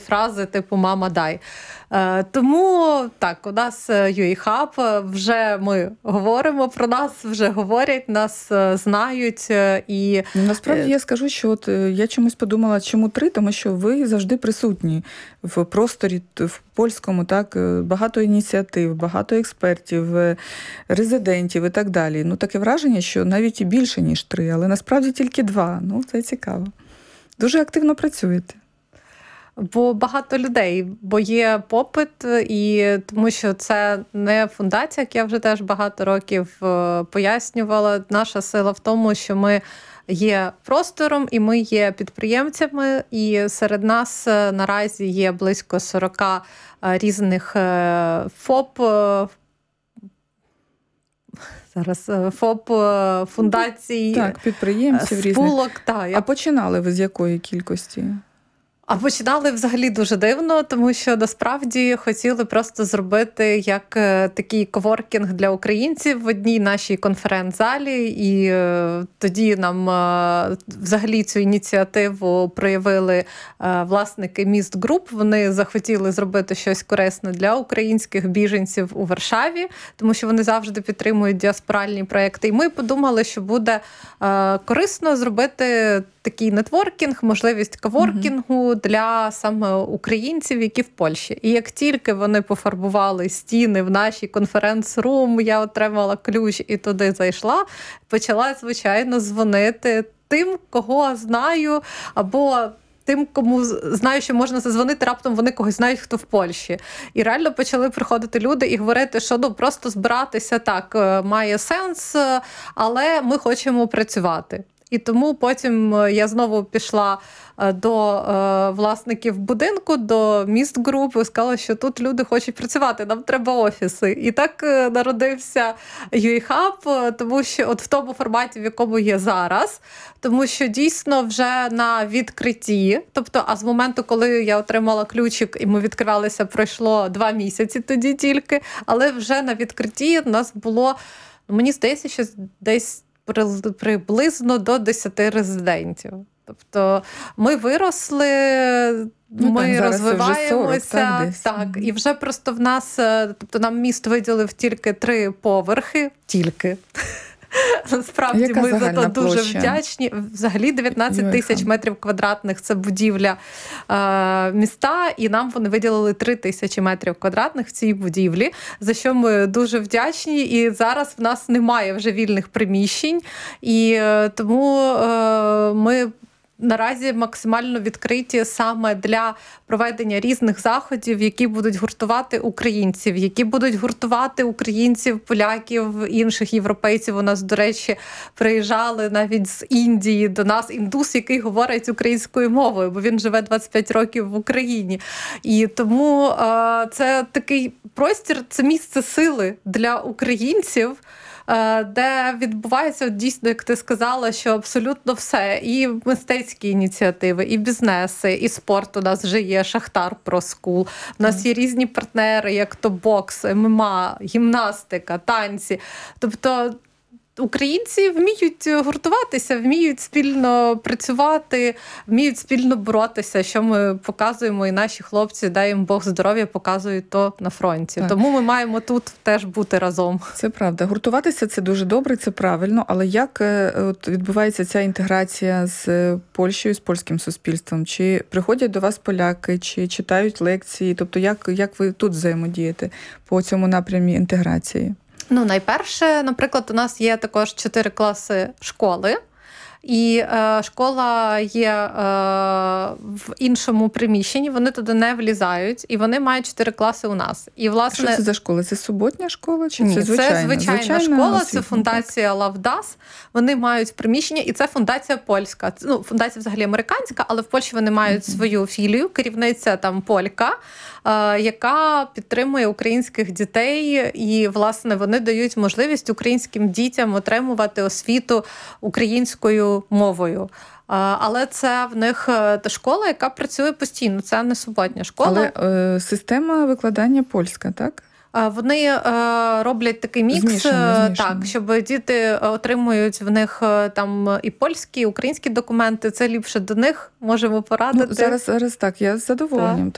фрази типу «мама, дай». Тому так, у нас UA Hub, вже ми говоримо про нас, вже говорять, нас знають. І насправді я скажу, що от я чомусь подумала, чому 3, тому що ви завжди присутні в просторі, в польському, так, багато ініціатив, багато експертів, резидентів і так далі. Ну, таке враження, що навіть і більше, ніж 3, але насправді тільки 2. Ну, це цікаво. Дуже активно працюєте. Бо багато людей, бо є попит, і тому що це не фундація, як я вже теж багато років пояснювала. Наша сила в тому, що ми є простором, і ми є підприємцями, і серед нас наразі є близько 40 різних ФОП, фундацій, так, підприємців спілок. Різних. А починали ви з якої кількості? А починали взагалі дуже дивно, тому що насправді хотіли просто зробити як такий коворкінг для українців в одній нашій конференц-залі. І тоді нам взагалі цю ініціативу проявили власники Mist Group. Вони захотіли зробити щось корисне для українських біженців у Варшаві, тому що вони завжди підтримують діаспоральні проекти. І ми подумали, що буде корисно зробити такий нетворкінг, можливість коворкінгу для саме українців, які в Польщі. І як тільки вони пофарбували стіни в нашій конференц-рум, я отримала ключ і туди зайшла, почала, звичайно, дзвонити тим, кого знаю, або тим, кому знаю, що можна задзвонити, раптом вони когось знають, хто в Польщі. І реально почали приходити люди і говорити, що просто збиратися так має сенс, але ми хочемо працювати. І тому потім я знову пішла до власників будинку, до Mist Group і сказала, що тут люди хочуть працювати, нам треба офіси. І так народився UA Hub, тому що от в тому форматі, в якому є зараз, тому що дійсно вже на відкритті, тобто, а з моменту, коли я отримала ключик і ми відкривалися, пройшло 2 місяці тоді тільки, але вже на відкритті у нас було, мені здається, що десь приблизно до 10 резидентів. Тобто ми виросли, ми розвиваємося. Так, і вже просто в нас, тобто нам міст виділив тільки 3 поверхи. Тільки. Насправді яка ми за це дуже площа? Вдячні. Взагалі 19 тисяч метрів квадратних – це будівля міста, і нам вони виділили 3 тисячі метрів квадратних в цій будівлі, за що ми дуже вдячні. І зараз в нас немає вже вільних приміщень, і тому ми наразі максимально відкриті саме для проведення різних заходів, які будуть гуртувати українців, які будуть гуртувати українців, поляків, інших європейців. У нас, до речі, приїжджали навіть з Індії до нас індус, який говорить українською мовою, бо він живе 25 років в Україні. І тому це такий простір, це місце сили для українців, де відбувається дійсно, як ти сказала, що абсолютно все. І мистецькі ініціативи, і бізнеси, і спорт. У нас вже є Шахтар Pro School. У нас є різні партнери, як то бокс, ММА, гімнастика, танці. Тобто українці вміють гуртуватися, вміють спільно працювати, вміють спільно боротися, що ми показуємо, і наші хлопці, дай їм Бог здоров'я, показують то на фронті. Так. Тому ми маємо тут теж бути разом. Це правда. Гуртуватися – це дуже добре, це правильно, але як от відбувається ця інтеграція з Польщею, з польським суспільством? Чи приходять до вас поляки, чи читають лекції? Тобто як ви тут взаємодієте по цьому напрямі інтеграції? Найперше, наприклад, у нас є також 4 класи школи, і школа є в іншому приміщенні, вони туди не влізають, і вони мають 4 класи у нас. І, власне, що це за школа? Це суботня школа? Чи ні, це звичайна школа, це фундація Лавдас. Вони мають приміщення, і це фундація польська. Фундація взагалі американська, але в Польщі вони мають свою філію, керівниця там полька, яка підтримує українських дітей, і, власне, вони дають можливість українським дітям отримувати освіту українською мовою. Але це в них та школа, яка працює постійно, це не суботня школа. Але система викладання польська, так? Вони роблять такий мікс, змішано. Так, щоб діти отримують в них там і польські, і українські документи. Це ліпше до них можемо порадити. Зараз так, я з задоволенням.